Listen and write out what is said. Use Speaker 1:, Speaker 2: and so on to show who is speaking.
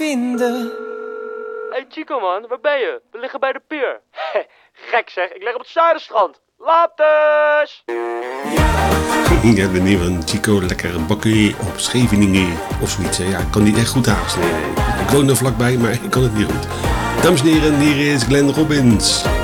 Speaker 1: vinden.
Speaker 2: Hey Chico man, waar ben je? We liggen bij de pier. Gek zeg, ik lig op het Zuiderstrand. Laters!
Speaker 3: Ja, de nieuwe van Chico, lekker bakken op Scheveningen of zoiets. Ja, ik kan niet echt goed Haags. Nee. Ik woon er vlakbij, maar ik kan het niet goed. Dames en heren, hier is Glenn Robbins.